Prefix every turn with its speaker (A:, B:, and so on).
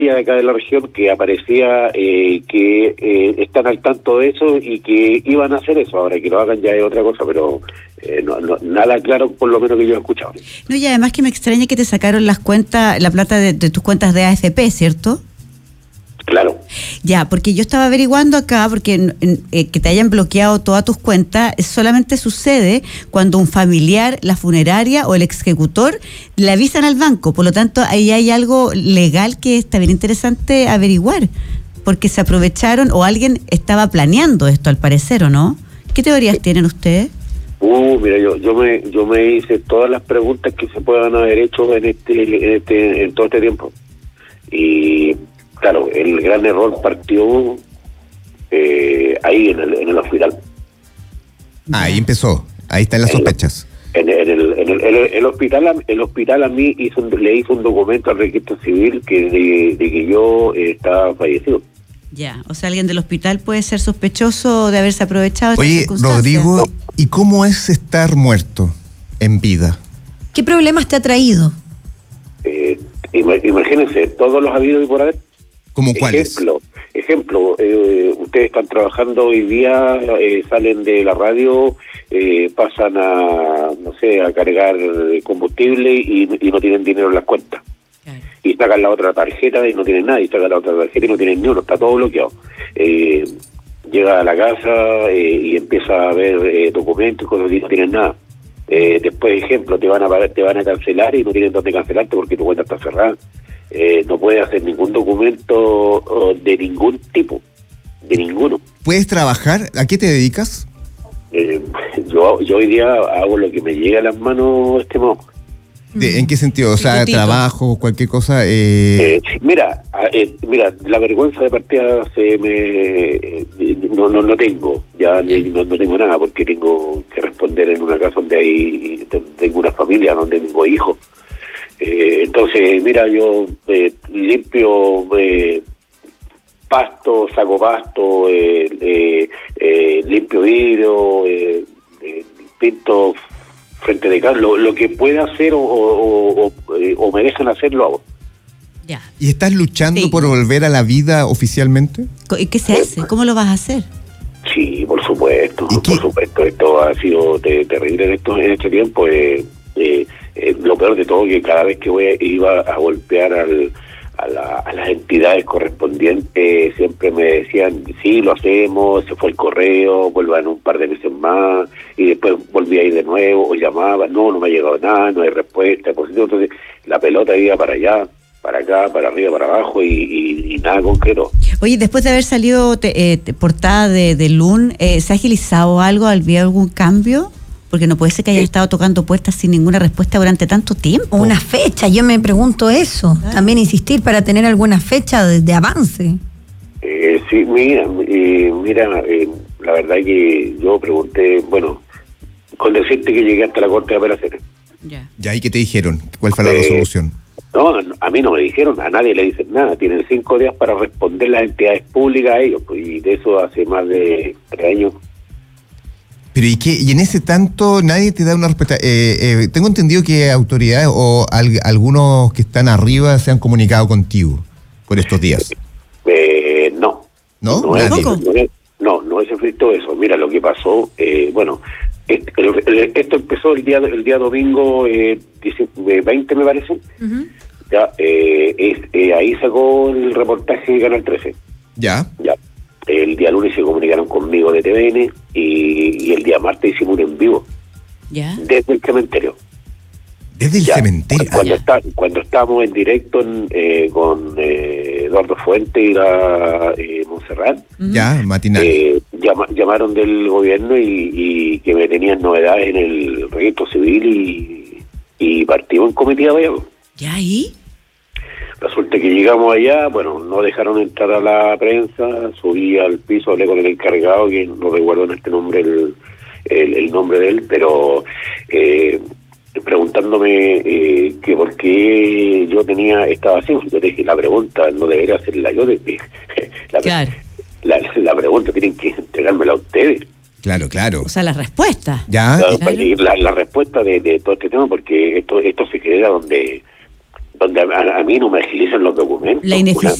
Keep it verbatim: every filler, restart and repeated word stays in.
A: de acá de la región que aparecía eh, que eh, están al tanto de eso y que iban a hacer eso. Ahora que lo hagan ya es otra cosa, pero eh, no, no, nada claro por lo menos que yo he escuchado.
B: No, y además que me extraña que te sacaron las cuentas, la plata de, de tus cuentas de A F P, ¿cierto?
A: Claro.
B: Ya, porque yo estaba averiguando acá, porque eh, que te hayan bloqueado todas tus cuentas solamente sucede cuando un familiar, la funeraria o el ejecutor le avisan al banco. Por lo tanto, ahí hay algo legal que está bien interesante averiguar, porque se aprovecharon o alguien estaba planeando esto, al parecer, ¿o no? ¿Qué teorías tienen ustedes?
A: Uh, mira, yo yo me yo me hice todas las preguntas que se puedan haber hecho en este en este en todo este tiempo. Y claro, el gran error partió eh, ahí en el, en el hospital.
C: Ah, ahí empezó. Ahí están las
A: en
C: sospechas.
A: En el, en el, en el, en el, el hospital, el hospital a mí hizo un, le hizo un documento al registro civil que de, de que yo eh, estaba fallecido.
B: Ya, o sea, alguien del hospital puede ser sospechoso de haberse aprovechado de
C: Oye,
B: estas circunstancias.
C: Rodrigo, ¿y cómo es estar muerto en vida?
D: ¿Qué problemas te ha traído?
A: Eh, imagínense, todos los habidos y por haber.
C: ¿Cómo cuáles?
A: Ejemplo, ejemplo eh, ustedes están trabajando hoy día, eh, salen de la radio, eh, pasan a, no sé, a cargar combustible y, y no tienen dinero en las cuentas. Claro. Y sacan la otra tarjeta y no tienen nada, y sacan la otra tarjeta y no tienen ni uno, está todo bloqueado. Eh, llega a la casa eh, y empieza a ver eh, documentos y cosas y no tienen nada. Eh, después, ejemplo, te van a pagar, te van a cancelar y no tienen dónde cancelarte porque tu cuenta está cerrada. Eh, no puedes hacer ningún documento oh, de ningún tipo, de ninguno.
C: ¿Puedes trabajar? ¿A qué te dedicas?
A: Eh, yo, yo hoy día hago lo que me llega a las manos, este modo.
C: ¿De, ¿En qué sentido? O sea, trabajo, cualquier cosa. Eh...
A: Eh, mira, eh, mira, la vergüenza de partida se me eh, no, no no tengo, ya no, no tengo nada porque tengo que responder en una casa donde hay tengo una familia donde tengo hijos. Eh, entonces, mira, yo eh, limpio eh, pasto, saco pasto, eh, eh, eh, limpio vidrio, eh, eh, pinto frente de casa, lo, lo que pueda hacer o, o, o, o me dejan hacer, lo hago.
B: Ya.
C: ¿Y estás luchando
B: Sí.
C: por volver a la vida oficialmente?
B: ¿Y qué se hace? ¿Cómo lo vas a hacer?
A: Sí, por supuesto,
C: ¿Y
A: por
C: qué?
A: supuesto, esto ha sido te, terrible en, esto, en este tiempo. Eh, eh, eh, lo peor de todo que cada vez que voy, iba a golpear al, a, la, a las entidades correspondientes, eh, siempre me decían, sí, lo hacemos, se fue el correo, vuelvan un par de meses más, y después volví a ir de nuevo, o llamaba, no, no me ha llegado nada, no hay respuesta, positivo. Entonces la pelota iba para allá, para acá, para arriba, para abajo, y, y, y nada concreto.
B: Oye, después de haber salido te, eh, te, portada de, de L U N, eh, ¿se ha agilizado algo? ¿Había algún cambio? Porque no puede ser que hayan estado tocando puertas sin ninguna respuesta durante tanto tiempo.
D: Una fecha, yo me pregunto eso. ¿Ah? También insistir para tener alguna fecha de, de avance.
A: Eh, sí, mira, eh, mira eh, la verdad que yo pregunté, bueno, con decirte que llegué hasta la Corte de Apelaciones.
B: Ya.
C: ¿Ya? ¿Y qué te dijeron? ¿Cuál fue la
A: Eh,
C: resolución?
A: No, a mí no me dijeron, a nadie le dicen nada. Tienen cinco días para responder las entidades públicas a ellos, pues, y de eso hace más de tres años.
C: Pero ¿y qué? ¿Y en ese tanto nadie te da una respuesta? Eh, eh, tengo entendido que autoridades o al, algunos que están arriba se han comunicado contigo por estos días.
A: Eh, no.
C: ¿No?
A: No, es,
C: Nadie.
A: no, es, no, no es efecto eso. Mira lo que pasó, eh, bueno, el, el, esto empezó el día el día domingo eh, veinte, me parece. Uh-huh. Ya, eh, es, eh, ahí sacó el reportaje de Canal trece.
C: Ya.
A: Ya. El día lunes se comunicaron conmigo de T V N y, y el día martes hicimos un en vivo.
B: ¿Ya?
A: Desde el cementerio.
C: Desde el
A: ya,
C: cementerio.
A: Cuando,
C: ah,
A: está, cuando estábamos en directo en, eh, con eh, Eduardo Fuente y la eh, Montserrat.
B: Uh-huh.
C: Ya, matinal.
A: Eh, llama, llamaron del gobierno y, y que me tenían novedades en el registro civil y, y partimos en comitiva allá.
B: ¿Ya ahí?
A: Resulta que llegamos allá, bueno, no dejaron entrar a la prensa, subí al piso, hablé con el encargado, que no recuerdo en este nombre el, el, el nombre de él, pero eh, preguntándome eh, que por qué yo tenía, estaba así. Yo dije, la pregunta no debería hacerla yo, de, la,
B: claro.
A: la, la pregunta tienen que entregármela a ustedes.
C: Claro, claro.
B: O sea, la respuesta.
C: Ya.
A: La,
B: claro.
A: la, la respuesta de, de todo este tema, porque esto esto se genera donde donde a, a mí no me agilizan los documentos.
B: La ineficiencia